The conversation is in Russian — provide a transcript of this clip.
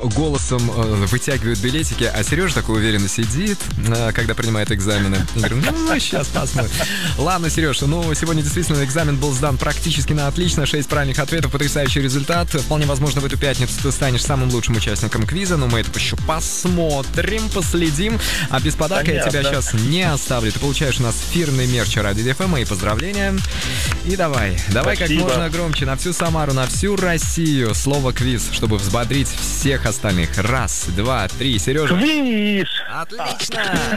голосом вытягивают билетики, а Сережа такой уверенно сидит, когда принимает экзамены. И говорю, ну, сейчас посмотрим. Ладно, Сереж, ну, сегодня действительно экзамен был сдан практически на отлично. 6 правильных ответов, потрясающий результат. Вполне возможно, в эту пятницу ты станешь самым лучшим участником квиза, но мы это еще посмотрим, последим. А без подарка я тебя сейчас не оставлю. Ты получаешь у нас эфирный мерч Радио ФМ. Мои поздравления. И давай как можно громче, на всю Самару, на всю Россию слово «квиз», чтобы взбодрить всех остальных. Раз, два, три. Сережа. Квиз! Отлично!